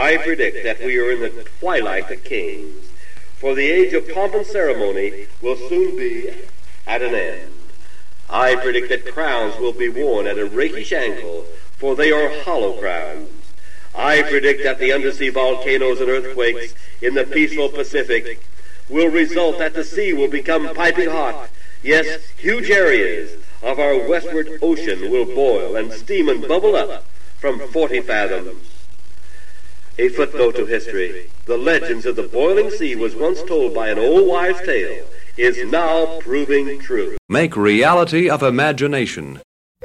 I predict that we are in the twilight of kings, for the age of pomp and ceremony will soon be at an end. I predict that crowns will be worn at a rakish angle, for they are hollow crowns. I predict that the undersea volcanoes and earthquakes in the peaceful Pacific will result that the sea will become piping hot. Yes, huge areas of our westward ocean will boil and steam and bubble up from 40 fathoms. A footnote to history. The legends of the boiling sea was once told by an old wives' tale, is now proving true. Make reality of imagination.